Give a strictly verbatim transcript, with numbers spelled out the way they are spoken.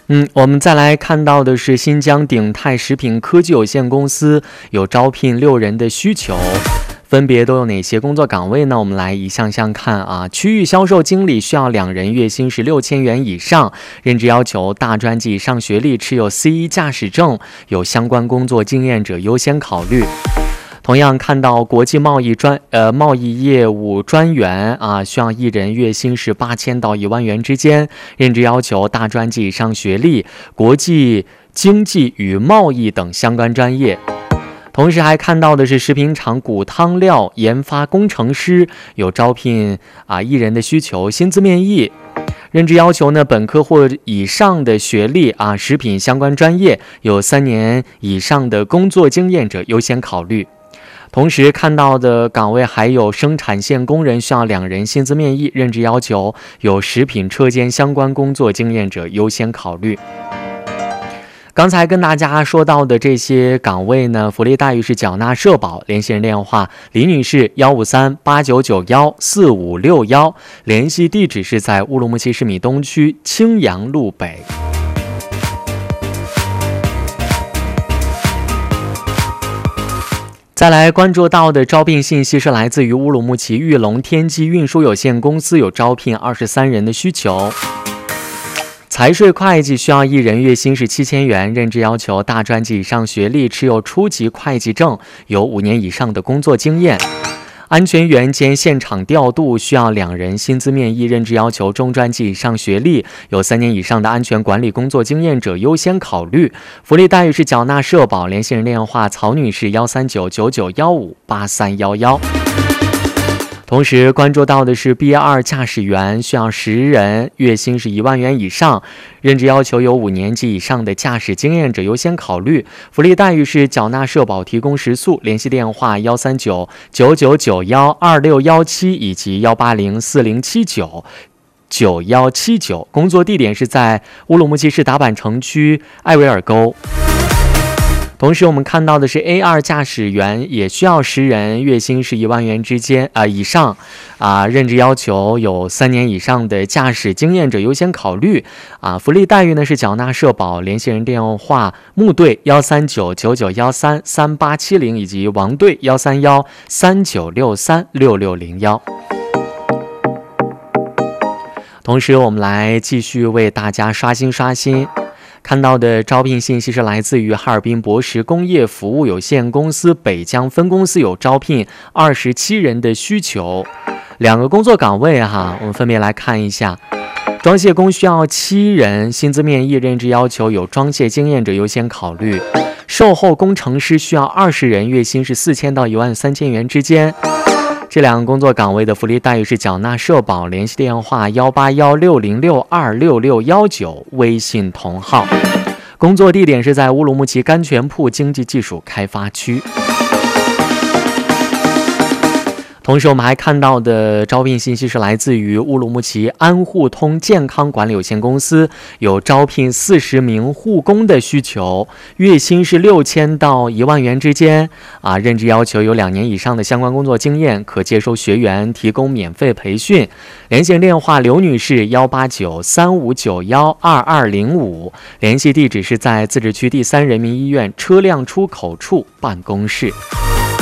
嗯，我们再来看到的是新疆鼎泰食品科技有限公司有招聘六人的需求，分别都有哪些工作岗位呢？我们来一项项看啊。区域销售经理需要两人，月薪是六千元以上，任职要求大专及以上学历，持有 C 一 驾驶证，有相关工作经验者优先考虑。同样看到国际贸易专呃贸易业务专员啊，需要一人，月薪是八千到一万元之间，任职要求大专及以上学历，国际经济与贸易等相关专业。同时还看到的是食品厂谷汤料研发工程师有招聘啊一人的需求，薪资面议。任职要求呢，本科或以上的学历啊，食品相关专业，有三年以上的工作经验者优先考虑。同时看到的岗位还有生产线工人，需要两人，薪资面议，任职要求有食品车间相关工作经验者优先考虑。刚才跟大家说到的这些岗位呢，福利待遇是缴纳社保，联系人电话李女士幺五三八九九幺四五六幺，联系地址是在乌鲁木齐市米东区青阳路北。再来关注到的招聘信息是来自于乌鲁木齐玉龙天机运输有限公司，有招聘二十三人的需求。财税会计需要一人，月薪是七千元，任职要求大专及以上学历，持有初级会计证，有五年以上的工作经验。安全员兼现场调度需要两人，薪资面议，任职要求中专及以上学历，有三年以上的安全管理工作经验者优先考虑。福利待遇是缴纳社保，联系人电话曹女士幺三九九九幺五八三幺幺。同时关注到的是 B 二 驾驶员需要十人，月薪是一万元以上，任职要求有五年及以上的驾驶经验者优先考虑。福利待遇是缴纳社保，提供食宿，联系电话幺三九九九九幺二六幺七以及幺八零四零七九九幺七九，工作地点是在乌鲁木齐市达坂城区艾维尔沟。同时我们看到的是 A 二 驾驶员也需要十人，月薪是一万元之间啊、呃、以上啊，任职要求有三年以上的驾驶经验者优先考虑啊。福利待遇呢是缴纳社保，联系人电话木队幺三九九九幺三三八七零以及王队幺三幺三九六三六六零幺。同时我们来继续为大家刷新刷新。看到的招聘信息是来自于哈尔滨博时工业服务有限公司北疆分公司，有招聘二十七人的需求，两个工作岗位哈，我们分别来看一下。装卸工需要七人，薪资面议，任职要求有装卸经验者优先考虑。售后工程师需要二十人，月薪是四千到一万三千元之间。这两个工作岗位的福利待遇是缴纳社保，联系电话幺八幺六零六二六六幺九，微信同号。工作地点是在乌鲁木齐甘泉铺经济技术开发区。同时我们还看到的招聘信息是来自于乌鲁木齐安护通健康管理有限公司，有招聘四十名护工的需求，月薪是六千到一万元之间啊，任职要求有两年以上的相关工作经验，可接收学员，提供免费培训。联系电话刘女士幺八九三五九幺二二零五，联系地址是在自治区第三人民医院车辆出口处办公室。